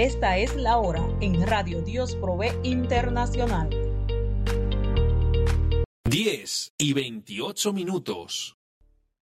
Esta es la hora en Radio Dios Provee Internacional. 10:28.